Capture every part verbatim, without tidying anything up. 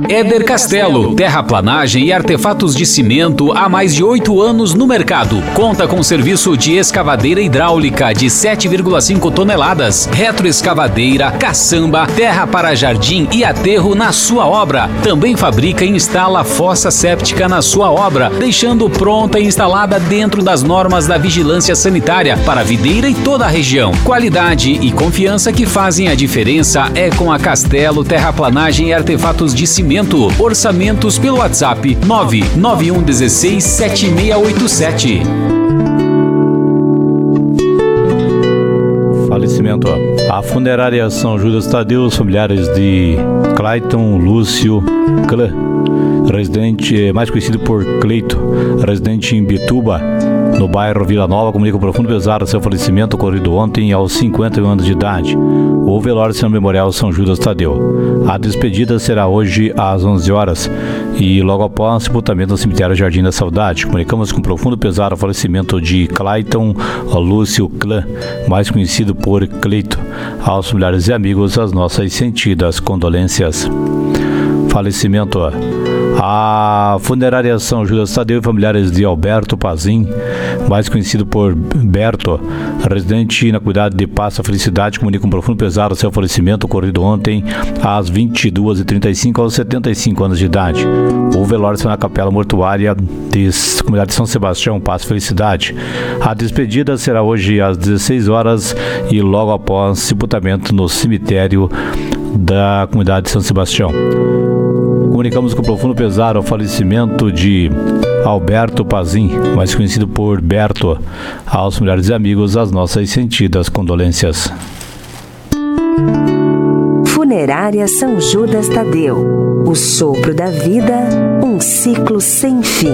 Éder Castelo, terraplanagem e artefatos de cimento há mais de oito anos no mercado. Conta com serviço de escavadeira hidráulica de sete vírgula cinco toneladas, retroescavadeira, caçamba, terra para jardim e aterro na sua obra. Também fabrica e instala fossa séptica na sua obra, deixando pronta e instalada dentro das normas da vigilância sanitária para a videira e toda a região. Qualidade e confiança que fazem a diferença é com a Castelo Terraplanagem e Artefatos de Cimento. Orçamentos pelo WhatsApp nove nove um um seis sete seis oito sete. Falecimento. A funerária São Judas Tadeu, os familiares de Clayton Lúcio Clã, residente, mais conhecido por Cleito, residente em Bituba, no bairro Vila Nova, comunica o profundo pesar do seu falecimento ocorrido ontem aos cinquenta e um anos de idade. O velório será no Memorial São Judas Tadeu. A despedida será hoje às onze horas e logo após o sepultamento no cemitério Jardim da Saudade. Comunicamos com profundo pesar o falecimento de Clayton Lúcio Clã, mais conhecido por Cleito. Aos familiares e amigos, as nossas sentidas condolências. Falecimento. A funerária São Judas Tadeu e familiares de Alberto Pazim, mais conhecido por Berto, residente na Cuidade de Passa Felicidade, comunica um profundo pesar do seu falecimento ocorrido ontem às vinte e duas e trinta e cinco aos setenta e cinco anos de idade. O velório será na Capela Mortuária da Comunidade de São Sebastião, Passa Felicidade. A despedida será hoje às dezesseis horas e logo após sepultamento no cemitério da Comunidade de São Sebastião. Comunicamos com profundo pesar o falecimento de Alberto Pazim, mais conhecido por Berto. Aos familiares e amigos, as nossas sentidas condolências. Funerária São Judas Tadeu. O sopro da vida, um ciclo sem fim.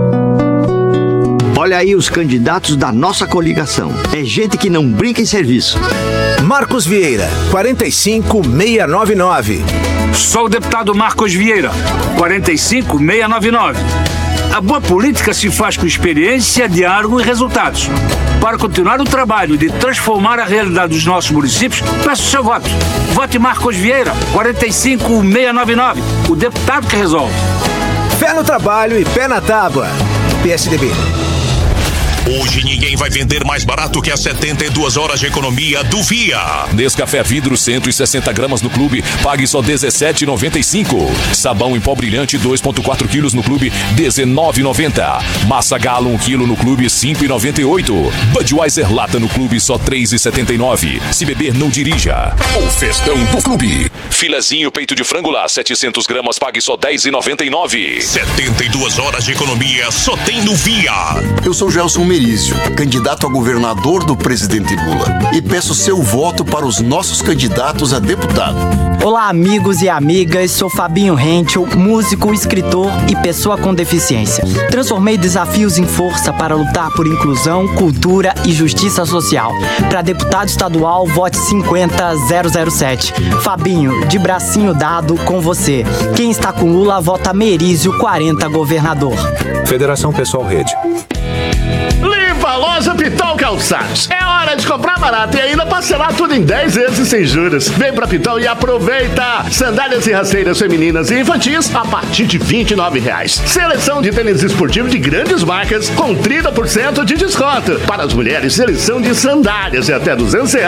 Olha aí os candidatos da nossa coligação. É gente que não brinca em serviço. Marcos Vieira, quatro cinco seis nove nove. Sou o deputado Marcos Vieira, quatro cinco seis nove nove. A boa política se faz com experiência, diálogo e resultados. Para continuar o trabalho de transformar a realidade dos nossos municípios, peço o seu voto. Vote Marcos Vieira, quatro cinco seis nove nove, o deputado que resolve. Fé no trabalho e pé na tábua. P S D B. Hoje ninguém vai vender mais barato que as setenta e duas horas de economia do Via. Nescafé vidro cento e sessenta gramas no clube, pague só dezessete reais e noventa e cinco centavos. Sabão em pó brilhante dois vírgula quatro quilos no clube, dezenove reais e noventa centavos. Massa Galo um quilo no clube, cinco reais e noventa e oito centavos. Budweiser lata no clube, só três reais e setenta e nove centavos. Se beber, não dirija. O festão do clube. Filezinho peito de frango lá, setecentas gramas, pague só dez reais e noventa e nove centavos. setenta e duas horas de economia só tem no Via. Eu sou Gelson Merizio, candidato a governador do presidente Lula, e peço seu voto para os nossos candidatos a deputado. Olá, amigos e amigas, sou Fabinho Henkel, músico, escritor e pessoa com deficiência. Transformei desafios em força para lutar por inclusão, cultura e justiça social. Para deputado estadual, vote cinquenta zero zero sete. Fabinho, de bracinho dado, com você. Quem está com Lula, vota Merizio quarenta, governador. Federação Pessoal Rede. Limpa Loja Pitol Calçados. É hora de comprar barato e ainda parcelar tudo em dez vezes sem juros. Vem pra Pitol e aproveita! Sandálias e rasteiras femininas e infantis a partir de vinte e nove reais. Seleção de tênis esportivo de grandes marcas com trinta por cento de desconto. Para as mulheres, seleção de sandálias de até duzentos reais.